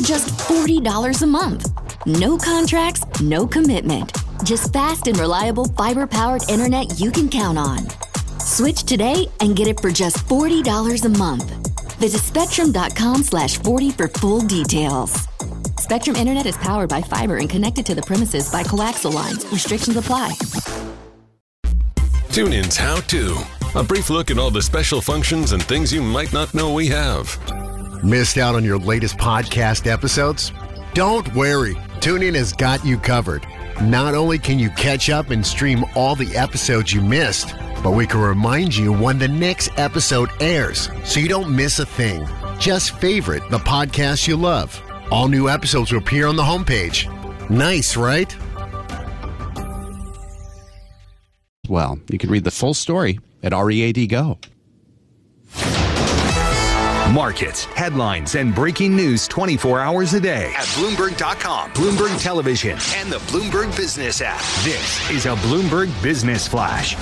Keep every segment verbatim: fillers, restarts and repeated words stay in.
just forty dollars a month. No contracts, no commitment. Just fast and reliable fiber-powered internet you can count on. Switch today and get it for just forty dollars a month. Visit spectrum.com slash 40 for full details. Spectrum Internet is powered by fiber and connected to the premises by coaxial lines. Restrictions apply. TuneIn's How To. A brief look at all the special functions and things you might not know we have. Missed out on your latest podcast episodes? Don't worry. TuneIn has got you covered. Not only can you catch up and stream all the episodes you missed, but we can remind you when the next episode airs so you don't miss a thing. Just favorite the podcast you love. All new episodes will appear on the homepage. Nice, right? Well, you can read the full story at Read Go. Markets, headlines, and breaking news twenty-four hours a day at Bloomberg dot com, Bloomberg Television, and the Bloomberg Business app. This is a Bloomberg Business Flash.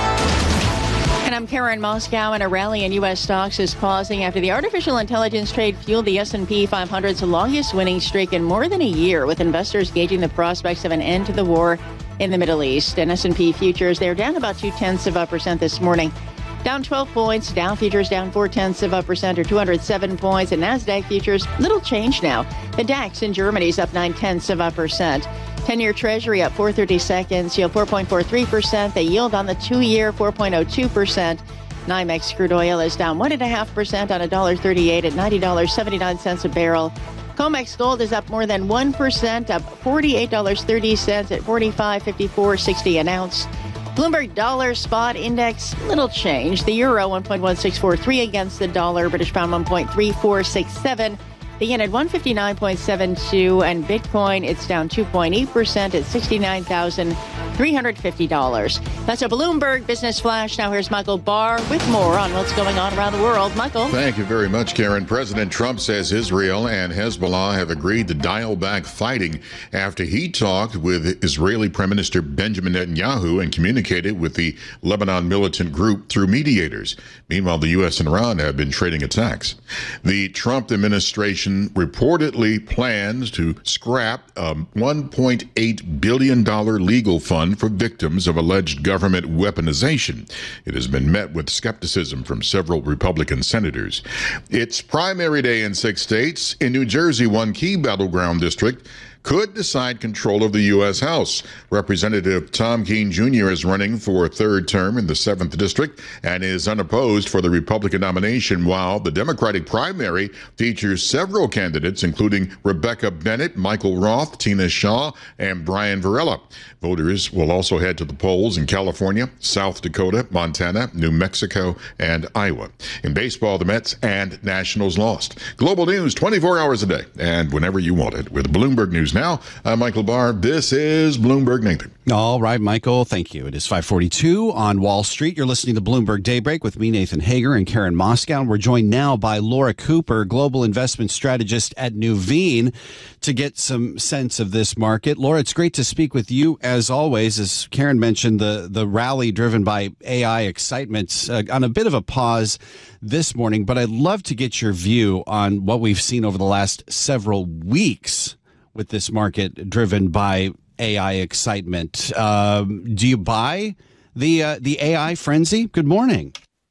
And I'm Karen Moscow, and a rally in U S stocks is pausing after the artificial intelligence trade fueled the S and P five hundred's longest winning streak in more than a year, with investors gauging the prospects of an end to the war in the Middle East. And S and P futures, they're down about two-tenths of a percent this morning. Down twelve points, Dow futures down four-tenths of a percent or two hundred seven points, and NASDAQ futures, little change now. The DAX in Germany is up nine-tenths of a percent. ten-year Treasury up four thirty-seconds, yield four point four three percent. The yield on the two-year, four point oh two percent. NYMEX crude oil is down one point five percent on one dollar thirty-eight at ninety dollars and seventy-nine cents a barrel. COMEX gold is up more than one percent, up forty-eight dollars and thirty cents at forty-five fifty-four sixty an ounce. Bloomberg Dollar Spot Index, little change. The euro, one point one six four three against the dollar. British pound, one point three four six seven. The yen at one fifty-nine point seven two. And Bitcoin, it's down two point eight percent at sixty-nine thousand three hundred fifty dollars. That's a Bloomberg Business Flash. Now here's Michael Barr with more on what's going on around the world. Michael. Thank you very much, Karen. President Trump says Israel and Hezbollah have agreed to dial back fighting after he talked with Israeli Prime Minister Benjamin Netanyahu and communicated with the Lebanon militant group through mediators. Meanwhile, the U S and Iran have been trading attacks. The Trump administration reportedly plans to scrap a one point eight billion dollars legal fund for victims of alleged government weaponization. It has been met with skepticism from several Republican senators. It's primary day in six states. In New Jersey, one key battleground district could decide control of the U S House. Representative Tom Keene Junior is running for a third term in the seventh District and is unopposed for the Republican nomination, while the Democratic primary features several candidates, including Rebecca Bennett, Michael Roth, Tina Shaw, and Brian Varela. Voters will also head to the polls in California, South Dakota, Montana, New Mexico, and Iowa. In baseball, the Mets and Nationals lost. Global news twenty-four hours a day and whenever you want it with Bloomberg News Now. I'm Michael Barr. This is Bloomberg Nathan. All right, Michael. Thank you. It is five forty-two on Wall Street. You're listening to Bloomberg Daybreak with me, Nathan Hager, and Karen Moscow. We're joined now by Laura Cooper, global investment strategist at Nuveen, to get some sense of this market. Laura, it's great to speak with you as always. As Karen mentioned, the, the rally driven by A I excitement uh, on a bit of a pause this morning, but I'd love to get your view on what we've seen over the last several weeks with this market driven by A I excitement. Um, do you buy the uh, the A I frenzy? Good morning.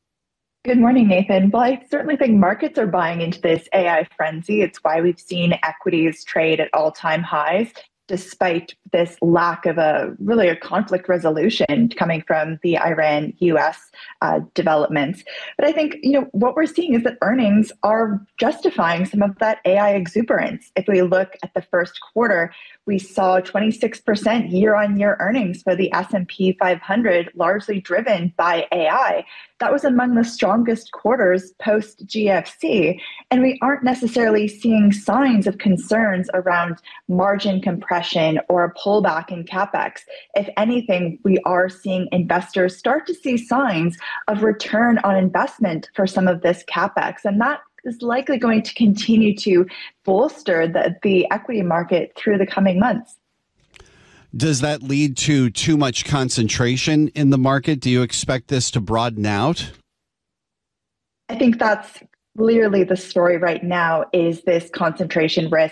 Good morning, Nathan. Well, I certainly think markets are buying into this A I frenzy. It's why we've seen equities trade at all-time highs, despite this lack of a really a conflict resolution coming from the Iran U S uh, developments. But I think, you know, what we're seeing is that earnings are justifying some of that A I exuberance. If we look at the first quarter, we saw twenty-six percent year-on-year earnings for the S and P five hundred, largely driven by A I. That was among the strongest quarters post-G F C. And we aren't necessarily seeing signs of concerns around margin compression or a pullback in CapEx. If anything, we are seeing investors start to see signs of return on investment for some of this CapEx. And that is likely going to continue to bolster the, the equity market through the coming months. Does that lead to too much concentration in the market? Do you expect this to broaden out? I think that's clearly the story right now, is this concentration risk